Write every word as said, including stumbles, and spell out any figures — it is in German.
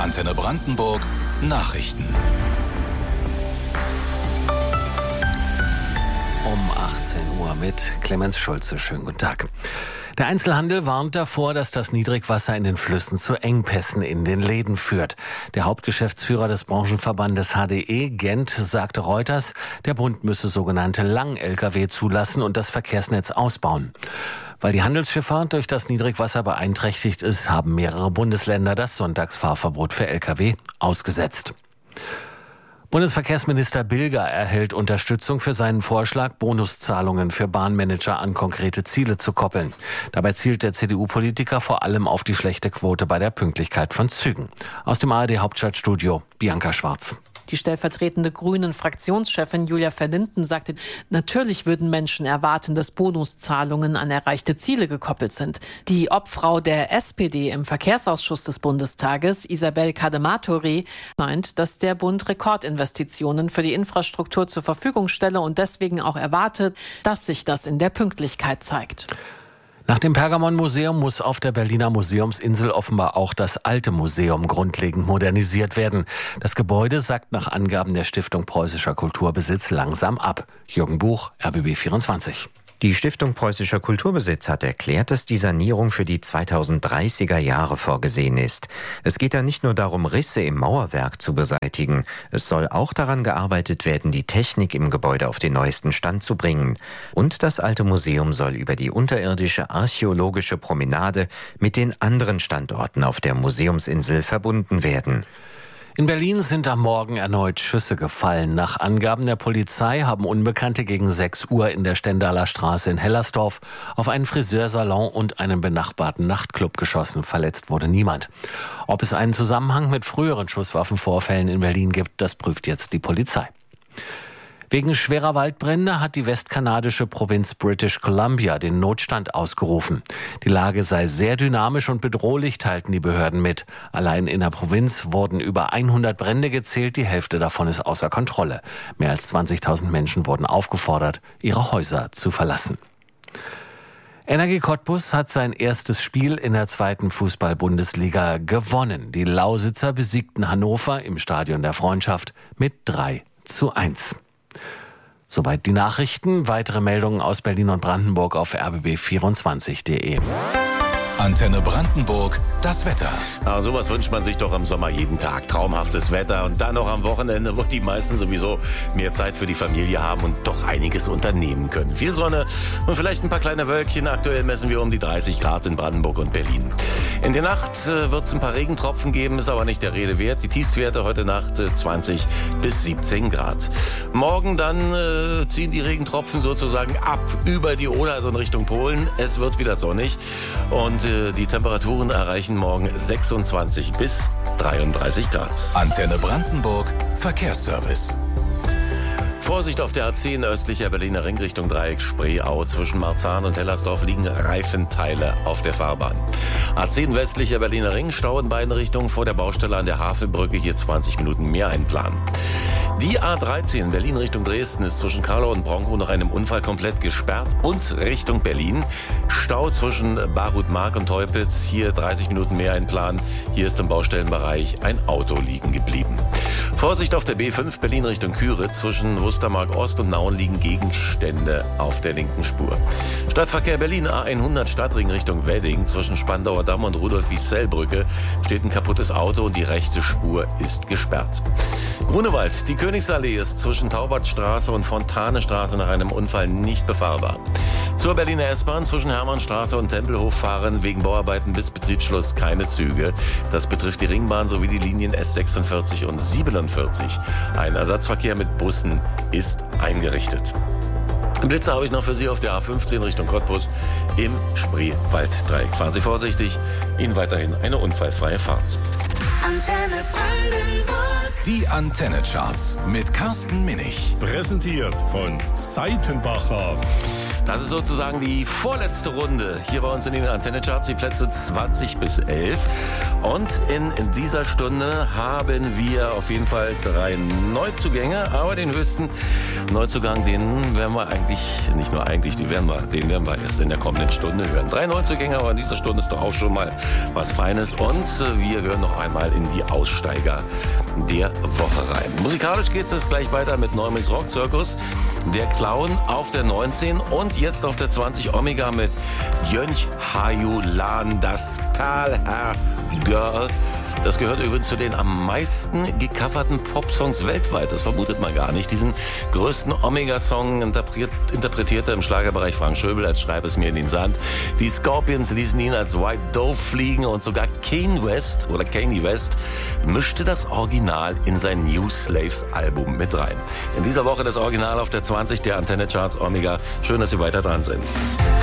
Antenne Brandenburg Nachrichten. Um achtzehn Uhr mit Clemens Schulze. Schönen guten Tag. Der Einzelhandel warnt davor, dass das Niedrigwasser in den Flüssen zu Engpässen in den Läden führt. Der Hauptgeschäftsführer des Branchenverbandes H D E, Gent, sagte Reuters, der Bund müsse sogenannte Lang-L K W zulassen und das Verkehrsnetz ausbauen. Weil die Handelsschifffahrt durch das Niedrigwasser beeinträchtigt ist, haben mehrere Bundesländer das Sonntagsfahrverbot für L K W ausgesetzt. Bundesverkehrsminister Bilger erhält Unterstützung für seinen Vorschlag, Bonuszahlungen für Bahnmanager an konkrete Ziele zu koppeln. Dabei zielt der C D U-Politiker vor allem auf die schlechte Quote bei der Pünktlichkeit von Zügen. Aus dem A R D-Hauptstadtstudio, Bianca Schwarz. Die stellvertretende Grünen-Fraktionschefin Julia Verlinden sagte, natürlich würden Menschen erwarten, dass Bonuszahlungen an erreichte Ziele gekoppelt sind. Die Obfrau der S P D im Verkehrsausschuss des Bundestages, Isabel Cadematori, meint, dass der Bund Rekordinvestitionen für die Infrastruktur zur Verfügung stelle und deswegen auch erwartet, dass sich das in der Pünktlichkeit zeigt. Nach dem Pergamon-Museum muss auf der Berliner Museumsinsel offenbar auch das alte Museum grundlegend modernisiert werden. Das Gebäude sackt nach Angaben der Stiftung Preußischer Kulturbesitz langsam ab. Jürgen Buch, R B B vierundzwanzig. Die Stiftung Preußischer Kulturbesitz hat erklärt, dass die Sanierung für die zweitausenddreißiger Jahre vorgesehen ist. Es geht da nicht nur darum, Risse im Mauerwerk zu beseitigen. Es soll auch daran gearbeitet werden, die Technik im Gebäude auf den neuesten Stand zu bringen. Und das alte Museum soll über die unterirdische archäologische Promenade mit den anderen Standorten auf der Museumsinsel verbunden werden. In Berlin sind am Morgen erneut Schüsse gefallen. Nach Angaben der Polizei haben Unbekannte gegen sechs Uhr in der Stendaler Straße in Hellersdorf auf einen Friseursalon und einen benachbarten Nachtclub geschossen. Verletzt wurde niemand. Ob es einen Zusammenhang mit früheren Schusswaffenvorfällen in Berlin gibt, das prüft jetzt die Polizei. Wegen schwerer Waldbrände hat die westkanadische Provinz British Columbia den Notstand ausgerufen. Die Lage sei sehr dynamisch und bedrohlich, teilten die Behörden mit. Allein in der Provinz wurden über hundert Brände gezählt, die Hälfte davon ist außer Kontrolle. Mehr als zwanzigtausend Menschen wurden aufgefordert, ihre Häuser zu verlassen. Energie Cottbus hat sein erstes Spiel in der zweiten Fußball-Bundesliga gewonnen. Die Lausitzer besiegten Hannover im Stadion der Freundschaft mit drei zu eins. Soweit die Nachrichten. Weitere Meldungen aus Berlin und Brandenburg auf r b b vierundzwanzig punkt d e. Antenne Brandenburg, das Wetter. Aber sowas wünscht man sich doch im Sommer jeden Tag. Traumhaftes Wetter und dann noch am Wochenende, wo die meisten sowieso mehr Zeit für die Familie haben und doch einiges unternehmen können. Viel Sonne und vielleicht ein paar kleine Wölkchen. Aktuell messen wir um die dreißig Grad in Brandenburg und Berlin. In der Nacht äh, wird es ein paar Regentropfen geben, ist aber nicht der Rede wert. Die Tiefstwerte heute Nacht äh, zwanzig bis siebzehn Grad. Morgen dann äh, ziehen die Regentropfen sozusagen ab über die Oder, also in Richtung Polen. Es wird wieder sonnig und äh, die Temperaturen erreichen morgen sechsundzwanzig bis dreiunddreißig Grad. Antenne Brandenburg, Verkehrsservice. Vorsicht auf der A zehn östlicher Berliner Ring Richtung Dreieck Spreeau. Zwischen Marzahn und Hellersdorf liegen Reifenteile auf der Fahrbahn. A zehn westlicher Berliner Ring, Stau in beiden Richtungen vor der Baustelle an der Havelbrücke, hier zwanzig Minuten mehr einplanen. Die A dreizehn Berlin Richtung Dresden ist zwischen Karlau und Bronkow nach einem Unfall komplett gesperrt und Richtung Berlin. Stau zwischen Barut-Mark und Teupitz, hier dreißig Minuten mehr einplanen. Hier ist im Baustellenbereich ein Auto liegen geblieben. Vorsicht auf der B fünf Berlin Richtung Küritz. Zwischen Wustermark Ost und Nauen liegen Gegenstände auf der linken Spur. Stadtverkehr Berlin A hundert Stadtring Richtung Wedding. Zwischen Spandauer Damm und Rudolf-Wiesel-Brücke steht ein kaputtes Auto und die rechte Spur ist gesperrt. Grunewald, die Königsallee ist zwischen Taubertstraße und Fontanestraße nach einem Unfall nicht befahrbar. Zur Berliner S-Bahn zwischen Hermannstraße und Tempelhof fahren wegen Bauarbeiten bis Betriebsschluss keine Züge. Das betrifft die Ringbahn sowie die Linien S sechsundvierzig und siebenundvierzig. Ein Ersatzverkehr mit Bussen ist eingerichtet. Blitze habe ich noch für Sie auf der A fünfzehn Richtung Cottbus im Spreewalddreieck. Fahren Sie vorsichtig, Ihnen weiterhin eine unfallfreie Fahrt. Antenne Brandenburg. Die Antenne-Charts mit Carsten Minich. Präsentiert von Seitenbacher. Das ist sozusagen die vorletzte Runde hier bei uns in den Antenne-Charts, die Plätze zwanzig bis elf. Und in dieser Stunde haben wir auf jeden Fall drei Neuzugänge, aber den höchsten Neuzugang, den werden wir eigentlich, nicht nur eigentlich, den werden wir, den werden wir erst in der kommenden Stunde hören. Drei Neuzugänge, aber in dieser Stunde ist doch auch schon mal was Feines. Und wir hören noch einmal in die Aussteiger der Woche rein. Musikalisch geht es gleich weiter mit Neumis Rock Circus, der Clown auf der neunzehn und jetzt auf der zwanzig Omega mit Jönch Hajulan, das Perlherr Girl. Das gehört übrigens zu den am meisten gecoverten Popsongs weltweit. Das vermutet man gar nicht. Diesen größten Omega-Song interpretiert, interpretierte im Schlagerbereich Frank Schöbel als Schreib es mir in den Sand. Die Scorpions ließen ihn als White Dove fliegen und sogar Kanye West oder Kanye West mischte das Original in sein New Slaves Album mit rein. In dieser Woche das Original auf der zwanzig der Antenne Charts Omega. Schön, dass Sie weiter dran sind.